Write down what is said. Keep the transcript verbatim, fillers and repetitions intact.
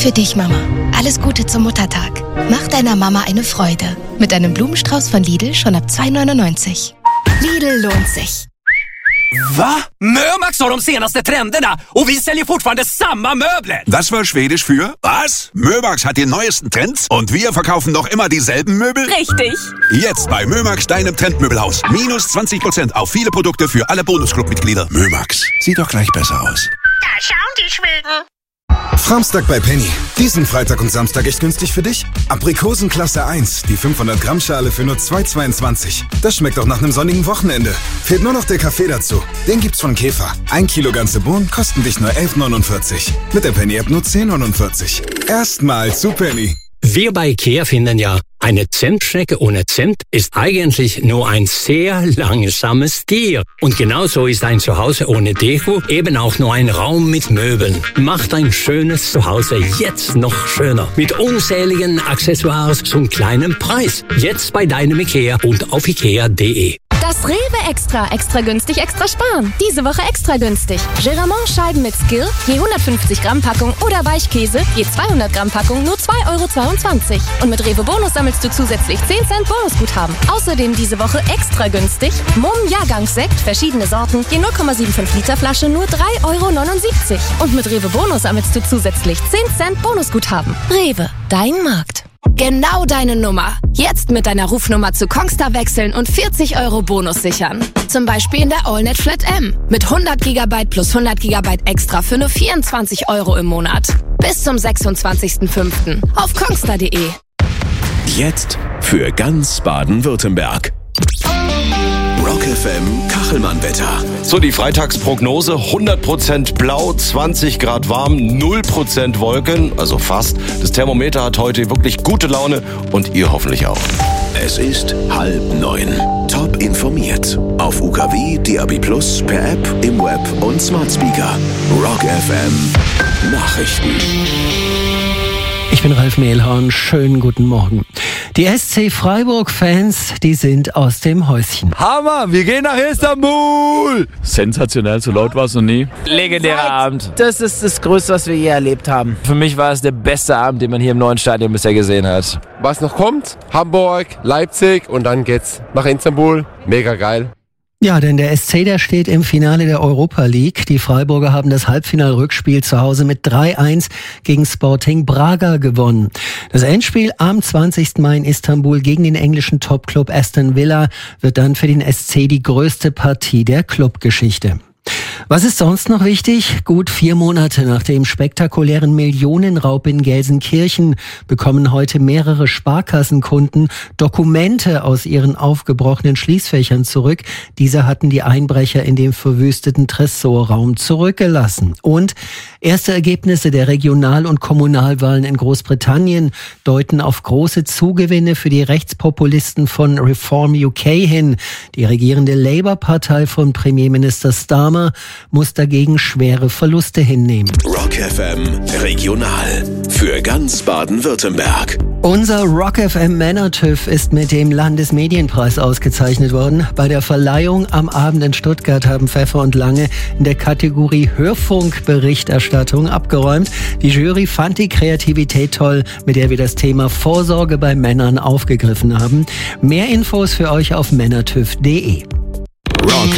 Für dich, Mama. Alles Gute zum Muttertag. Mach deiner Mama eine Freude. Mit einem Blumenstrauß von Lidl schon ab zwei neunundneunzig. Lidl lohnt sich. Va? Mömax har de senaste trenderna och vi säljer fortfarande samma möbler. Das war Schwedisch für was? Mömax hat die neuesten Trends und wir verkaufen noch immer dieselben Möbel? Richtig. Jetzt bei Mömax, deinem Trendmöbelhaus. Minus zwanzig Prozent auf viele Produkte für alle Bonusclub-Mitglieder. Mömax, sieht doch gleich besser aus. Da schauen die Schweden. Framstag bei Penny. Diesen Freitag und Samstag echt günstig für dich? Aprikosen Klasse eins, die fünfhundert Gramm Schale für nur zwei Euro zweiundzwanzig. Das schmeckt doch nach einem sonnigen Wochenende. Fehlt nur noch der Kaffee dazu. Den gibt's von Käfer. Ein Kilo ganze Bohnen kosten dich nur elf neunundvierzig. Mit der Penny-App nur zehn neunundvierzig. Erstmal zu Penny. Wir bei IKEA finden ja, eine Zentschnecke ohne Zimt ist eigentlich nur ein sehr langsames Tier. Und genauso ist ein Zuhause ohne Deko eben auch nur ein Raum mit Möbeln. Macht ein schönes Zuhause jetzt noch schöner. Mit unzähligen Accessoires zum kleinen Preis. Jetzt bei deinem IKEA und auf ikea punkt de. Das Rewe Extra. Extra günstig, extra sparen. Diese Woche extra günstig. Geramont-Scheiben mit Skill, je hundertfünfzig Gramm Packung oder Weichkäse, je zweihundert Gramm Packung, nur zwei Euro zweiundzwanzig. Und mit Rewe Bonus sammelst du zusätzlich zehn Cent Bonusguthaben. Außerdem diese Woche extra günstig. Mumm Jahrgangssekt, verschiedene Sorten, je null Komma fünfundsiebzig Liter Flasche, nur drei Euro neunundsiebzig. Und mit Rewe Bonus sammelst du zusätzlich zehn Cent Bonusguthaben. Rewe, dein Markt. Genau deine Nummer. Jetzt mit deiner Rufnummer zu Kongstar wechseln und vierzig Euro Bonus sichern. Zum Beispiel in der AllNet Flat M. Mit hundert Gigabyte plus hundert Gigabyte extra für nur vierundzwanzig Euro im Monat. Bis zum sechsundzwanzigsten fünften auf kongstar punkt de. Jetzt für ganz Baden-Württemberg. Rock F M Kachelmann-Wetter. So, die Freitagsprognose: hundert Prozent blau, zwanzig Grad warm, null Prozent Wolken, also fast. Das Thermometer hat heute wirklich gute Laune und ihr hoffentlich auch. Es ist halb neun. Top informiert. Auf U K W, D A B plus, per App, im Web und Smart Speaker. Rock F M Nachrichten. Ich bin Ralf Mehlhorn, schönen guten Morgen. Die S C Freiburg-Fans, die sind aus dem Häuschen. Hammer, wir gehen nach Istanbul! Sensationell, so laut war es noch nie. Legendärer Abend. Das ist das Größte, was wir je erlebt haben. Für mich war es der beste Abend, den man hier im neuen Stadion bisher gesehen hat. Was noch kommt? Hamburg, Leipzig und dann geht's nach Istanbul. Mega geil. Ja, denn der S C, der steht im Finale der Europa League. Die Freiburger haben das Halbfinalrückspiel zu Hause mit drei eins gegen Sporting Braga gewonnen. Das Endspiel am zwanzigsten Mai in Istanbul gegen den englischen Topclub Aston Villa wird dann für den S C die größte Partie der Clubgeschichte. Was ist sonst noch wichtig? Gut vier Monate nach dem spektakulären Millionenraub in Gelsenkirchen bekommen heute mehrere Sparkassenkunden Dokumente aus ihren aufgebrochenen Schließfächern zurück. Diese hatten die Einbrecher in dem verwüsteten Tresorraum zurückgelassen. Und erste Ergebnisse der Regional- und Kommunalwahlen in Großbritannien deuten auf große Zugewinne für die Rechtspopulisten von Reform U K hin. Die regierende Labour-Partei von Premierminister Starmer muss dagegen schwere Verluste hinnehmen. Rock F M Regional für ganz Baden-Württemberg. Unser Rock F M Männer-TÜV ist mit dem Landesmedienpreis ausgezeichnet worden. Bei der Verleihung am Abend in Stuttgart haben Pfeffer und Lange in der Kategorie Hörfunkberichterstattung abgeräumt. Die Jury fand die Kreativität toll, mit der wir das Thema Vorsorge bei Männern aufgegriffen haben. Mehr Infos für euch auf männertüv punkt de. Rock